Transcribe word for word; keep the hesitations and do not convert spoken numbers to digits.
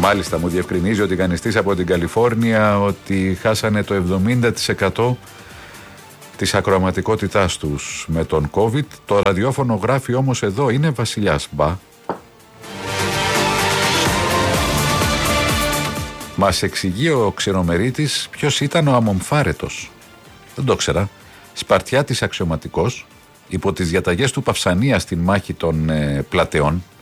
Μάλιστα, μου διευκρινίζει ο τηγανιστής από την Καλιφόρνια ότι χάσανε το εβδομήντα τοις εκατό της ακροαματικότητάς τους με τον COVID. Το ραδιόφωνο γράφει όμως εδώ είναι βασιλιάς. Μπα. Μας εξηγεί ο ξενομερίτης ποιος ήταν ο Αμομφάρετος. Δεν το ξέρα. Σπαρτιάτης αξιωματικός, υπό τις διαταγές του Παυσανία στην μάχη των ε, Πλατεών,